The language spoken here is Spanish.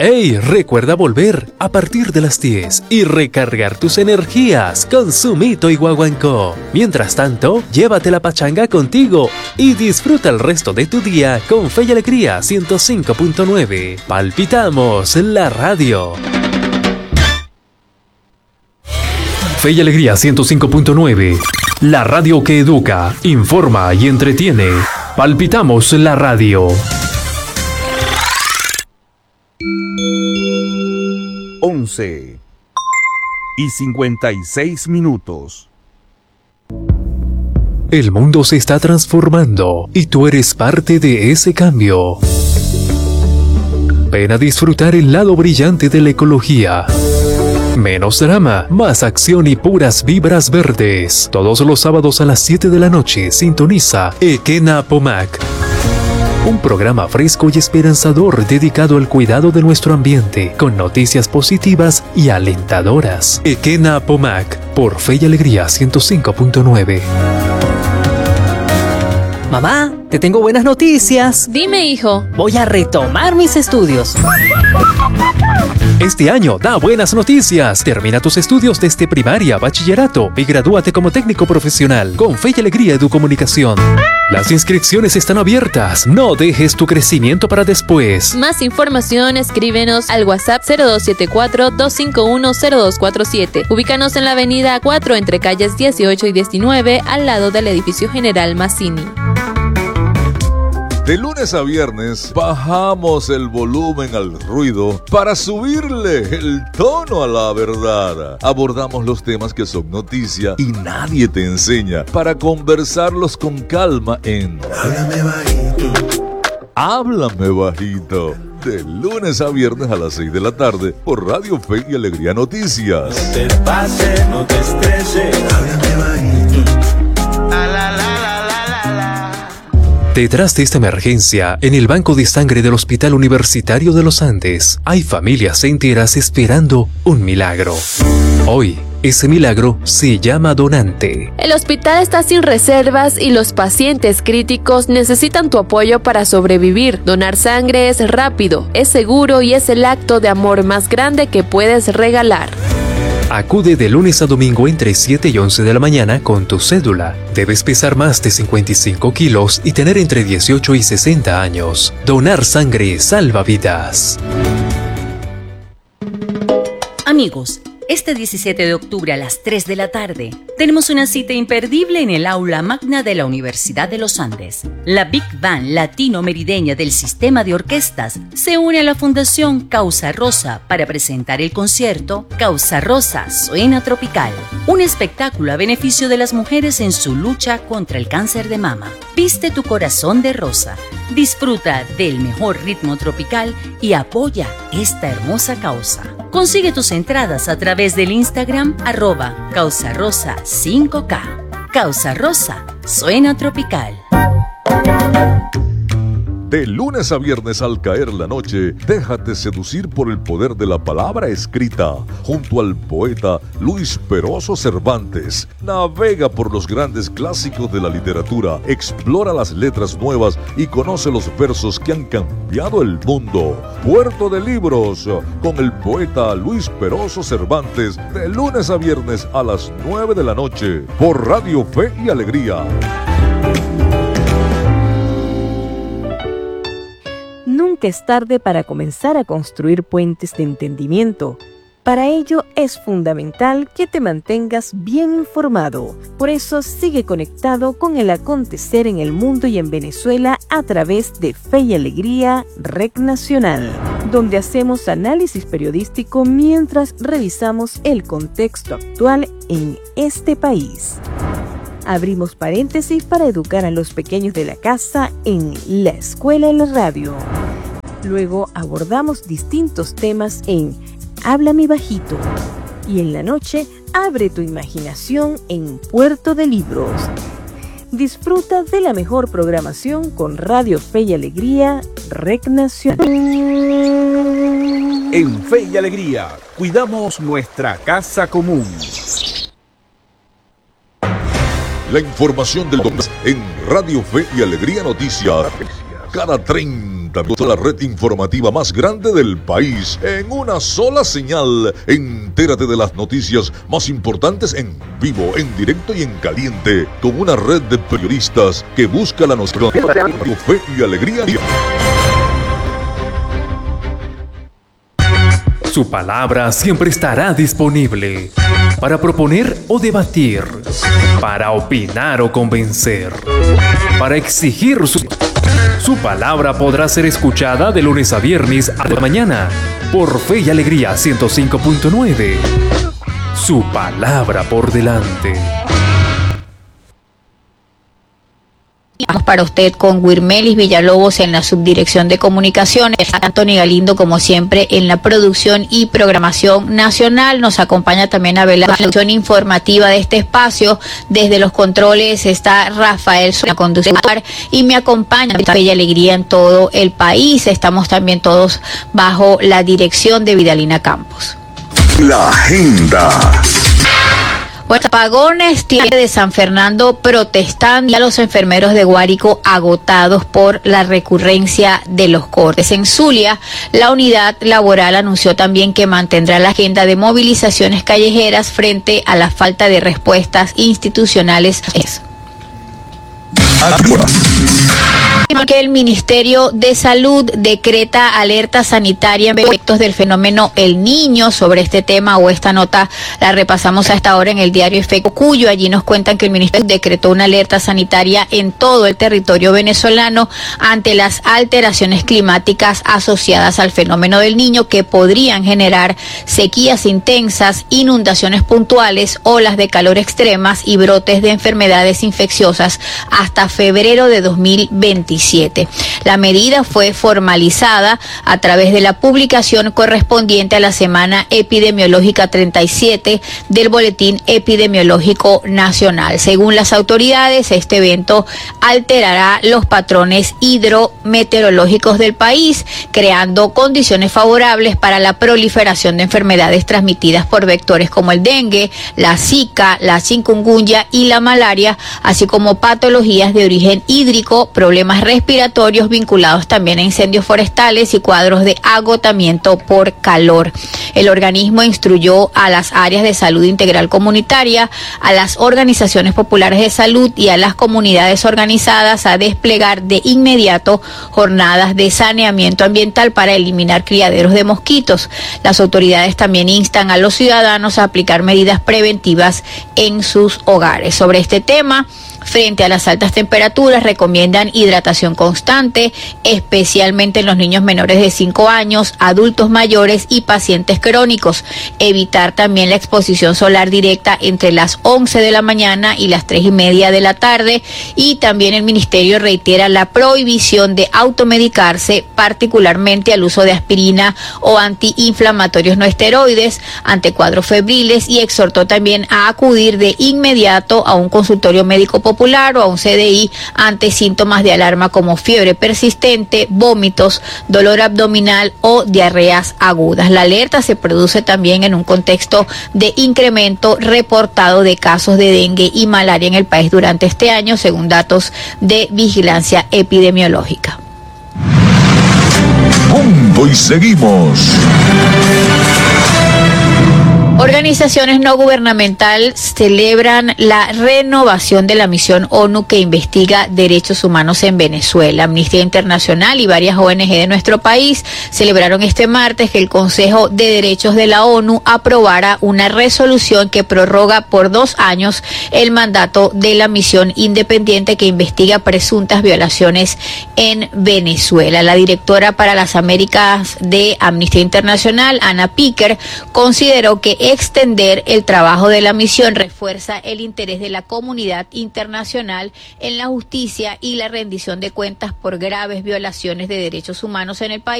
¡Ey! Recuerda volver a partir de las 10 y recargar tus energías con Sumito y Guaguancó. Mientras tanto, llévate la pachanga contigo y disfruta el resto de tu día con Fe y Alegría 105.9. Palpitamos la radio. Fe y Alegría 105.9. La radio que educa, informa y entretiene. Palpitamos la radio. 11:56. El mundo se está transformando y tú eres parte de ese cambio. Ven a disfrutar el lado brillante de la ecología. Menos drama, más acción y puras vibras verdes. Todos los sábados a las 7 de la noche sintoniza Ekena Pomac. Un programa fresco y esperanzador dedicado al cuidado de nuestro ambiente, con noticias positivas y alentadoras. Ekena Pomac, por Fe y Alegría 105.9. Mamá, te tengo buenas noticias. Dime, hijo. Voy a retomar mis estudios. Este año da buenas noticias. Termina tus estudios desde primaria, bachillerato y gradúate como técnico profesional con Fe y Alegría Educomunicación. Las inscripciones están abiertas. No dejes tu crecimiento para después. Más información, escríbenos al WhatsApp 0274-251-0247. Ubícanos en la avenida 4 entre calles 18 y 19 al lado del edificio General Mazzini. De lunes a viernes bajamos el volumen al ruido para subirle el tono a la verdad. Abordamos los temas que son noticia y nadie te enseña para conversarlos con calma en Háblame Bajito. Háblame Bajito. De lunes a viernes a las 6 de la tarde por Radio Fe y Alegría Noticias. No te pase, no te estreses. Háblame Bajito. Detrás de esta emergencia, en el banco de sangre del Hospital Universitario de los Andes, hay familias enteras esperando un milagro. Hoy, ese milagro se llama donante. El hospital está sin reservas y los pacientes críticos necesitan tu apoyo para sobrevivir. Donar sangre es rápido, es seguro y es el acto de amor más grande que puedes regalar. Acude de lunes a domingo entre 7 y 11 de la mañana con tu cédula. Debes pesar más de 55 kilos y tener entre 18 y 60 años. Donar sangre salva vidas. Amigos, este 17 de octubre a las 3 de la tarde tenemos una cita imperdible en el aula magna de la Universidad de los Andes. La Big Band Latino-Merideña del Sistema de Orquestas se une a la Fundación Causa Rosa para presentar el concierto Causa Rosa Suena Tropical, un espectáculo a beneficio de las mujeres en su lucha contra el cáncer de mama. Viste tu corazón de rosa, disfruta del mejor ritmo tropical y apoya esta hermosa causa. Consigue tus entradas a través del Instagram @CausaRosa5K. Causa Rosa Suena Tropical. De lunes a viernes al caer la noche, déjate seducir por el poder de la palabra escrita. Junto al poeta Luis Peroso Cervantes, navega por los grandes clásicos de la literatura, explora las letras nuevas y conoce los versos que han cambiado el mundo. Puerto de Libros, con el poeta Luis Peroso Cervantes, de lunes a viernes a las 9 de la noche, por Radio Fe y Alegría. Nunca es tarde para comenzar a construir puentes de entendimiento. Para ello es fundamental que te mantengas bien informado. Por eso sigue conectado con el acontecer en el mundo y en Venezuela a través de Fe y Alegría Rec Nacional, donde hacemos análisis periodístico mientras revisamos el contexto actual en este país. Abrimos paréntesis para educar a los pequeños de la casa en La Escuela en la Radio. Luego abordamos distintos temas en Háblame Bajito. Y en la noche, abre tu imaginación en Puerto de Libros. Disfruta de la mejor programación con Radio Fe y Alegría Rec Nacional. En Fe y Alegría, cuidamos nuestra casa común. La información del domingo en Radio Fe y Alegría Noticias. Cada 30 asentamiento de la red informativa más grande del país en una sola señal. Entérate de las noticias más importantes en vivo, en directo y en caliente, con una red de periodistas que busca la noción de fe y alegría. Su palabra siempre estará disponible para proponer o debatir, para opinar o convencer, para exigir su palabra podrá ser escuchada de lunes a viernes a la mañana por Fe y Alegría 105.9. Su palabra por delante. Vamos para usted con Wirmelis Villalobos en la subdirección de comunicaciones, Anthony Galindo como siempre en la producción y programación nacional. Nos acompaña también a ver la producción informativa de este espacio. Desde los controles está Rafael, la conducción, y me acompaña Fe y Alegría en todo el país. Estamos también todos bajo la dirección de Vidalina Campos. La agenda. Bueno, apagones de San Fernando protestando, y a los enfermeros de Guárico agotados por la recurrencia de los cortes. En Zulia, la unidad laboral anunció también que mantendrá la agenda de movilizaciones callejeras frente a la falta de respuestas institucionales. Que el Ministerio de Salud decreta alerta sanitaria en efectos del fenómeno El Niño. Sobre este tema o esta nota la repasamos a esta hora en el diario Efecto Cuyo. Allí nos cuentan que el Ministerio decretó una alerta sanitaria en todo el territorio venezolano ante las alteraciones climáticas asociadas al fenómeno del Niño, que podrían generar sequías intensas, inundaciones puntuales, olas de calor extremas y brotes de enfermedades infecciosas hasta febrero de 2027. La medida fue formalizada a través de la publicación correspondiente a la Semana Epidemiológica 37 del Boletín Epidemiológico Nacional. Según las autoridades, este evento alterará los patrones hidrometeorológicos del país, creando condiciones favorables para la proliferación de enfermedades transmitidas por vectores como el dengue, la zika, la chikungunya y la malaria, así como patologías de origen hídrico, problemas respiratorios vinculados también a incendios forestales y cuadros de agotamiento por calor. El organismo instruyó a las áreas de salud integral comunitaria, a las organizaciones populares de salud y a las comunidades organizadas a desplegar de inmediato jornadas de saneamiento ambiental para eliminar criaderos de mosquitos. Las autoridades también instan a los ciudadanos a aplicar medidas preventivas en sus hogares. Sobre este tema, frente a las altas temperaturas, recomiendan hidratación constante, especialmente en los niños menores de 5 años, adultos mayores y pacientes crónicos. Evitar también la exposición solar directa entre las 11 de la mañana y las 3:30 de la tarde. Y también el ministerio reitera la prohibición de automedicarse, particularmente al uso de aspirina o antiinflamatorios no esteroides ante cuadros febriles, y exhortó también a acudir de inmediato a un consultorio médico popular o a un CDI ante síntomas de alarma como fiebre persistente, vómitos, dolor abdominal o diarreas agudas. La alerta se produce también en un contexto de incremento reportado de casos de dengue y malaria en el país durante este año, según datos de vigilancia epidemiológica. Punto y seguimos. Organizaciones no gubernamentales celebran la renovación de la misión ONU que investiga derechos humanos en Venezuela. Amnistía Internacional y varias ONG de nuestro país celebraron este martes que el Consejo de Derechos de la ONU aprobara una resolución que prorroga por 2 años el mandato de la misión independiente que investiga presuntas violaciones en Venezuela. La directora para las Américas de Amnistía Internacional, Ana Picker, consideró que extender el trabajo de la misión refuerza el interés de la comunidad internacional en la justicia y la rendición de cuentas por graves violaciones de derechos humanos en el país.